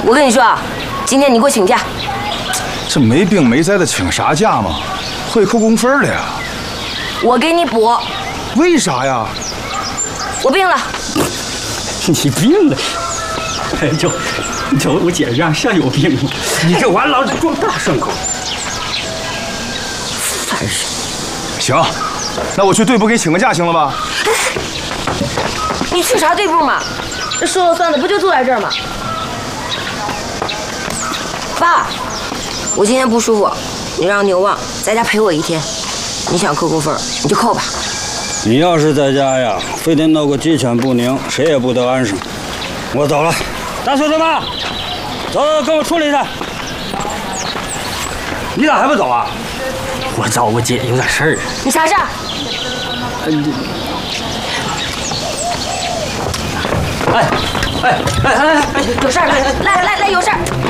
我跟你说啊，今天你给我请假。 这没病没灾的请啥假嘛？会扣工分的呀。 我给你补。 为啥呀？ 我病了。 你病了？就我姐这样像有病吗？你这玩意老装大牲口。 烦人。 行，那我去队部给你请个假，行了吧？ 你去啥队部嘛？这说了算的不就坐在这儿吗？爸，我今天不舒服，你让牛旺在家陪我1天。你想扣分，你就扣吧。 你要是在家呀，非得闹个鸡犬不宁，谁也不得安生。我走了，大孙子们，走，跟我处理去。 你咋还不走啊？我找我姐有点事儿。 你啥事儿？ 哎， 有事儿，来，有事儿。